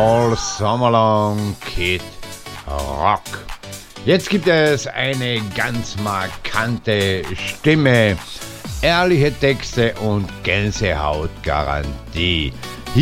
All Summer Long Kid Rock. Jetzt gibt es eine ganz markante Stimme, ehrliche Texte und Gänsehautgarantie.